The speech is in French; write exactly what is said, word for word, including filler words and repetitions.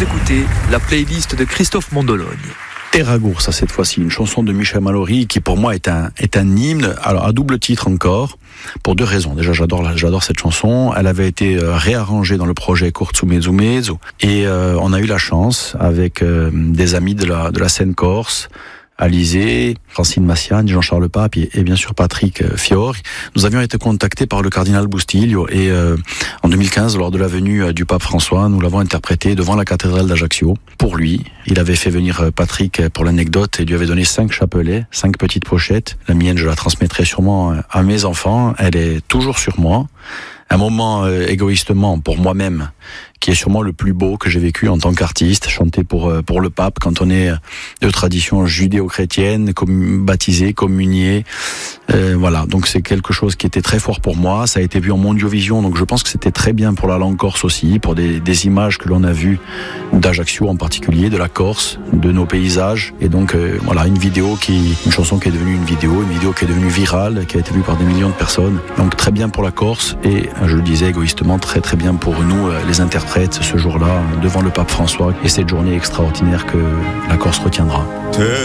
Vous écoutez la playlist de Christophe Mondologne. Terragour, ça cette fois-ci, une chanson de Michel Mallory qui pour moi est un, est un hymne, alors à double titre encore, pour deux raisons. Déjà, j'adore, j'adore cette chanson. Elle avait été euh, réarrangée dans le projet Corso Mezzo Mezzo et euh, on a eu la chance avec euh, des amis de la, de la scène corse, Alizé, Francine Massiane, Jean-Charles Pape et, et bien sûr Patrick Fiori. Nous avions été contactés par le cardinal Bustillo et euh, en deux mille quinze, lors de la venue euh, du pape François, nous l'avons interprété devant la cathédrale d'Ajaccio. Pour lui, il avait fait venir Patrick pour l'anecdote et lui avait donné cinq chapelets, cinq petites pochettes. La mienne, je la transmettrai sûrement à mes enfants. Elle est toujours sur moi. Un moment euh, égoïstement pour moi-même, qui est sûrement le plus beau que j'ai vécu en tant qu'artiste, chanter pour euh, pour le pape quand on est de tradition judéo-chrétienne, comme baptisé, communié, euh, voilà. Donc c'est quelque chose qui était très fort pour moi. Ça a été vu en Mondiovision, donc je pense que c'était très bien pour la langue corse aussi, pour des, des images que l'on a vues d'Ajaccio en particulier, de la Corse, de nos paysages, et donc euh, voilà une vidéo qui, une chanson qui est devenue une vidéo, une vidéo qui est devenue virale, qui a été vue par des millions de personnes. Donc très bien pour la Corse et je le disais égoïstement, très très bien pour nous, les interprètes, ce jour-là, devant le pape François, et cette journée extraordinaire que la Corse retiendra.